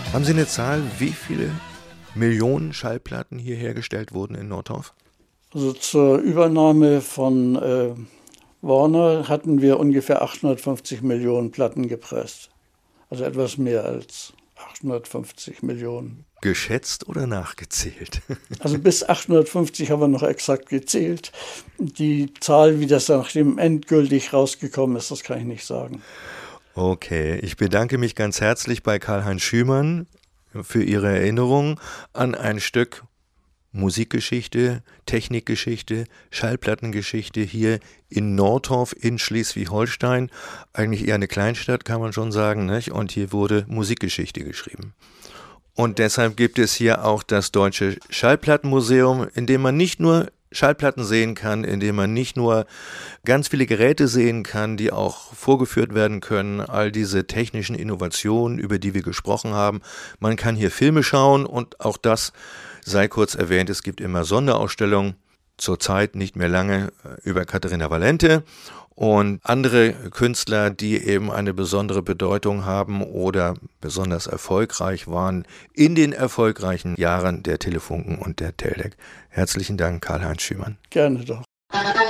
Haben Sie eine Zahl, wie viele Millionen Schallplatten hier hergestellt wurden in Nordhoff? Also zur Übernahme von Warner hatten wir ungefähr 850 Millionen Platten gepresst. Also etwas mehr als 850 Millionen. Geschätzt oder nachgezählt? Also bis 850 haben wir noch exakt gezählt. Die Zahl, wie das dann nachdem endgültig rausgekommen ist, das kann ich nicht sagen. Okay, ich bedanke mich ganz herzlich bei Karl-Heinz Schümann für Ihre Erinnerung an ein Stück Musikgeschichte, Technikgeschichte, Schallplattengeschichte hier in Nordhoff in Schleswig-Holstein. Eigentlich eher eine Kleinstadt, kann man schon sagen, nicht? Und hier wurde Musikgeschichte geschrieben. Und deshalb gibt es hier auch das Deutsche Schallplattenmuseum, in dem man nicht nur Schallplatten sehen kann, in dem man nicht nur ganz viele Geräte sehen kann, die auch vorgeführt werden können, all diese technischen Innovationen, über die wir gesprochen haben. Man kann hier Filme schauen und auch das sei kurz erwähnt, es gibt immer Sonderausstellungen, zurzeit nicht mehr lange, über Katharina Valente und andere Künstler, die eben eine besondere Bedeutung haben oder besonders erfolgreich waren in den erfolgreichen Jahren der Telefunken und der Teldec. Herzlichen Dank, Karl-Heinz Schümann. Gerne doch.